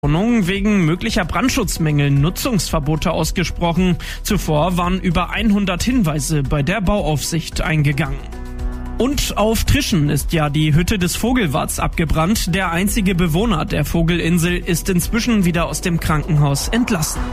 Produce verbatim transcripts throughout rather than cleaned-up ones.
Wohnung wegen möglicher Brandschutzmängel Nutzungsverbote ausgesprochen. Zuvor waren über hundert Hinweise bei der Bauaufsicht eingegangen. Und auf Trischen ist ja die Hütte des Vogelwarts abgebrannt. Der einzige Bewohner der Vogelinsel ist inzwischen wieder aus dem Krankenhaus entlassen.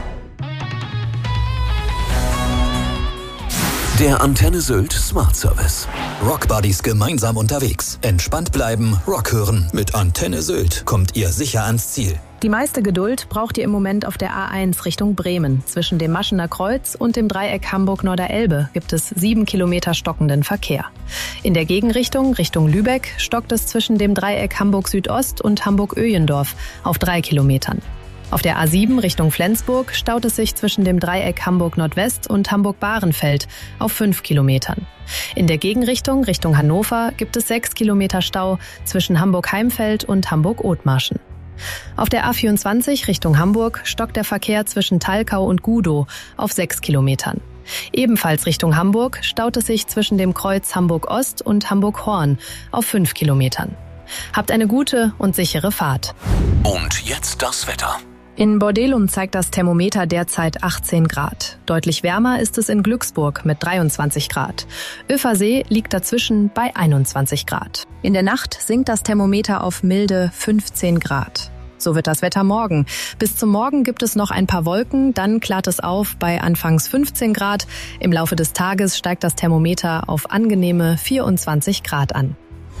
Der Antenne Sylt Smart Service. Rock Buddies gemeinsam unterwegs. Entspannt bleiben, Rock hören. Mit Antenne Sylt kommt ihr sicher ans Ziel. Die meiste Geduld braucht ihr im Moment auf der A eins Richtung Bremen. Zwischen dem Maschener Kreuz und dem Dreieck Hamburg-Norderelbe gibt es sieben Kilometer stockenden Verkehr. In der Gegenrichtung, Richtung Lübeck, stockt es zwischen dem Dreieck Hamburg-Südost und Hamburg-Öjendorf auf drei Kilometern. Auf der A sieben Richtung Flensburg staut es sich zwischen dem Dreieck Hamburg-Nordwest und Hamburg-Bahrenfeld auf fünf Kilometern. In der Gegenrichtung Richtung Hannover gibt es sechs Kilometer Stau zwischen Hamburg-Heimfeld und Hamburg-Othmarschen. Auf der A vierundzwanzig Richtung Hamburg stockt der Verkehr zwischen Thalkau und Gudow auf sechs Kilometern. Ebenfalls Richtung Hamburg staut es sich zwischen dem Kreuz Hamburg-Ost und Hamburg-Horn auf fünf Kilometern. Habt eine gute und sichere Fahrt. Und jetzt das Wetter. In Bordelum zeigt das Thermometer derzeit achtzehn Grad. Deutlich wärmer ist es in Glücksburg mit dreiundzwanzig Grad. Öfersee liegt dazwischen bei einundzwanzig Grad. In der Nacht sinkt das Thermometer auf milde fünfzehn Grad. So wird das Wetter morgen. Bis zum Morgen gibt es noch ein paar Wolken, dann klart es auf bei anfangs fünfzehn Grad. Im Laufe des Tages steigt das Thermometer auf angenehme vierundzwanzig Grad an.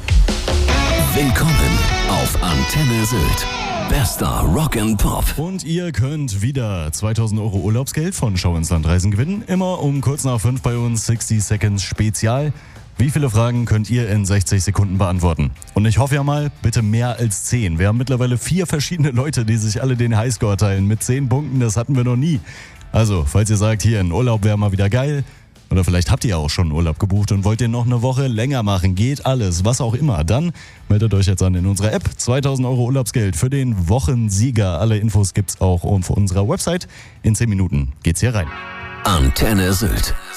Willkommen auf Antenne Sylt. Bester Rock and Pop. Und ihr könnt wieder zweitausend Euro Urlaubsgeld von Schau ins Land Reisen gewinnen. Immer um kurz nach fünf bei uns sechzig Seconds Spezial. Wie viele Fragen könnt ihr in sechzig Sekunden beantworten? Und ich hoffe ja mal, bitte mehr als zehn. Wir haben mittlerweile vier verschiedene Leute, die sich alle den Highscore teilen. Mit zehn Punkten, das hatten wir noch nie. Also, falls ihr sagt, hier ein Urlaub wäre mal wieder geil. Oder vielleicht habt ihr ja auch schon Urlaub gebucht und wollt ihr noch eine Woche länger machen. Geht alles, was auch immer. Dann meldet euch jetzt an in unserer App. zweitausend Euro Urlaubsgeld für den Wochensieger. Alle Infos gibt's auch auf unserer Website. In zehn Minuten geht's hier rein. Antenne Sylt.